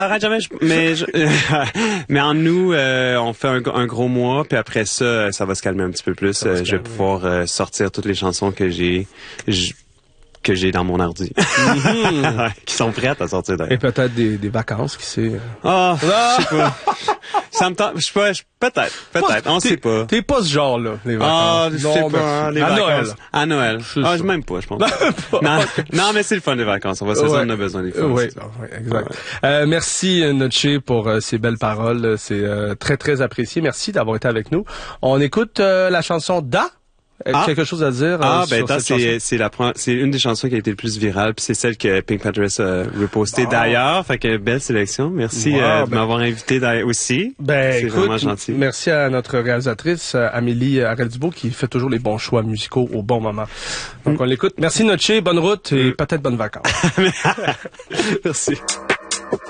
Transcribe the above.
Arrête jamais, mais en nous, on fait un gros mois, puis après ça, ça va se calmer un petit peu plus. Je vais pouvoir sortir toutes les chansons que j'ai dans mon ordi. Qui sont prêtes à sortir d'ailleurs. Et peut-être des vacances, qui sait. Ah, je sais pas. Ça me tente, peut-être, on sait pas. T'es pas ce genre-là, les vacances. Ah, je sais pas, les vacances. Noël. À Noël. Même pas, je pense. non, mais c'est le fun des vacances. On va se dire, on a besoin des vacances. Oui, exact. Ouais. Merci, Noche, pour ces belles paroles. C'est très, très apprécié. Merci d'avoir été avec nous. On écoute la chanson Da. Quelque chose à dire? C'est une des chansons qui a été le plus virale, puis c'est celle que Pink Panthers a repostée d'ailleurs. Fait que belle sélection. Merci de m'avoir invité aussi. C'est vraiment gentil. Merci à notre réalisatrice Amélie Arel-Dubois qui fait toujours les bons choix musicaux au bon moment. Donc on l'écoute. Merci Noche, bonne route et peut-être bonnes vacances. Merci.